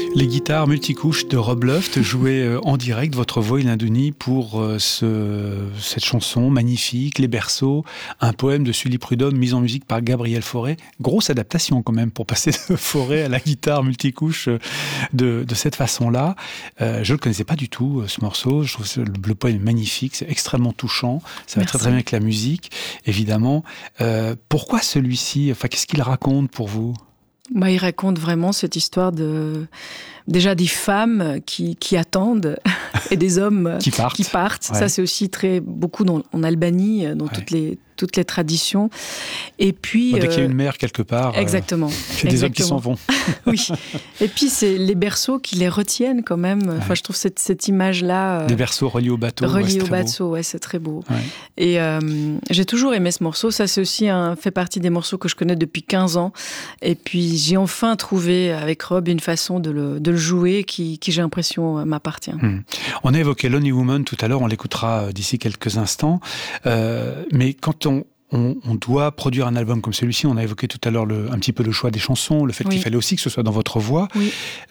Les guitares multicouches de Rob Luft jouaient en direct votre voix, Hélène Denis, pour cette chanson magnifique, Les Berceaux, un poème de Sully Prudhomme mis en musique par Gabriel Fauré. Grosse adaptation quand même pour passer de Fauré à la guitare multicouche de cette façon-là. Je ne le connaissais pas du tout, ce morceau. Je trouve le poème magnifique, c'est extrêmement touchant. Ça va très très bien avec la musique, évidemment. Pourquoi celui-ci ? Enfin, qu'est-ce qu'il raconte pour vous ? Il raconte vraiment cette histoire déjà des femmes qui attendent et des hommes qui partent. Ouais. Ça, c'est aussi beaucoup en Albanie, dans toutes les traditions. Et puis, dès qu'il y a une mer quelque part, exactement. C'est des hommes qui s'en vont. Oui. Et puis, c'est les berceaux qui les retiennent quand même. Enfin, je trouve cette image-là... Des berceaux reliés au bateau. Reliés au bateau, c'est très beau. Ouais. Et j'ai toujours aimé ce morceau. Ça, c'est aussi fait partie des morceaux que je connais depuis 15 ans. Et puis, j'ai enfin trouvé avec Rob une façon de le jouer qui j'ai l'impression, m'appartient. On a évoqué Lonely Woman tout à l'heure, on l'écoutera d'ici quelques instants. Mais quand on doit produire un album comme celui-ci, on a évoqué tout à l'heure un petit peu le choix des chansons, le fait qu'il fallait aussi que ce soit dans votre voix. Oui.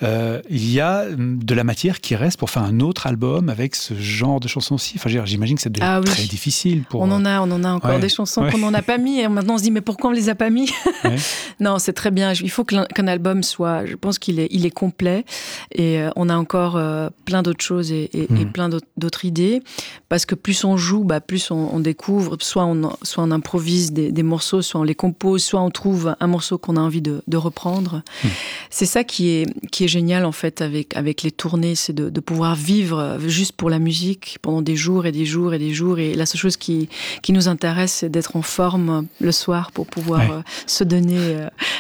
Il y a de la matière qui reste pour faire un autre album avec ce genre de chansons aussi. Enfin, j'imagine que c'est très difficile. On en a encore des chansons qu'on n'en a pas mis. Et maintenant, on se dit, mais pourquoi on ne les a pas mis ? Non, c'est très bien. Il faut qu'un album soit... Je pense qu'il est complet. Et on a encore plein d'autres choses et plein d'autres idées. Parce que plus on joue, plus on découvre. Soit on improvise des morceaux, soit on les compose, soit on trouve un morceau qu'on a envie de reprendre. C'est ça qui est génial en fait avec les tournées, c'est de pouvoir vivre juste pour la musique pendant des jours et des jours et des jours. Et la seule chose qui nous intéresse, c'est d'être en forme le soir pour pouvoir se donner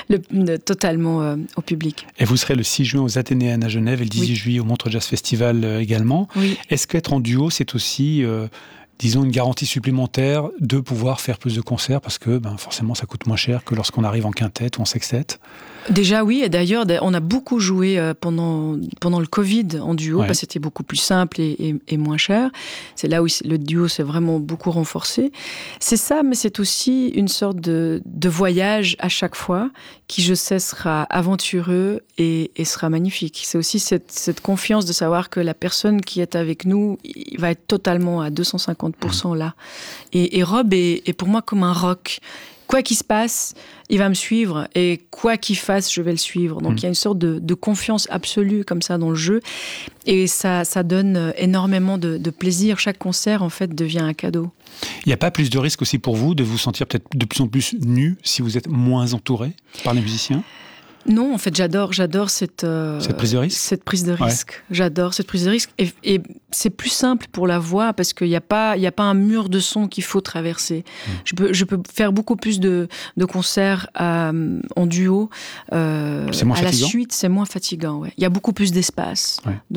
totalement au public. Et vous serez le 6 juin aux Athénéennes à Genève et le 18 juillet au Montreux Jazz Festival également. Oui. Est-ce qu'être en duo, c'est aussi... disons une garantie supplémentaire de pouvoir faire plus de concerts parce que forcément ça coûte moins cher que lorsqu'on arrive en quintette ou en sextette. Déjà oui, et d'ailleurs on a beaucoup joué pendant le Covid en duo parce que c'était beaucoup plus simple et moins cher. C'est là où le duo s'est vraiment beaucoup renforcé. C'est ça, mais c'est aussi une sorte de voyage à chaque fois qui, je sais, sera aventureux et sera magnifique. C'est aussi cette confiance de savoir que la personne qui est avec nous il va être totalement à 250% là. Et Rob est pour moi comme un roc. Quoi qu'il se passe, il va me suivre et quoi qu'il fasse, je vais le suivre. Donc il y a une sorte de confiance absolue comme ça dans le jeu et ça donne énormément de plaisir. Chaque concert en fait devient un cadeau. Il n'y a pas plus de risque aussi pour vous de vous sentir peut-être de plus en plus nu si vous êtes moins entouré par les musiciens ? Non, en fait, j'adore cette prise de risque. Cette prise de risque. Ouais. J'adore cette prise de risque. Et c'est plus simple pour la voix parce qu'il n'y a pas un mur de son qu'il faut traverser. Je peux faire beaucoup plus de concerts en duo. C'est moins fatigant. À la suite, c'est moins fatigant. Ouais. Il y a beaucoup plus d'espace. Ouais.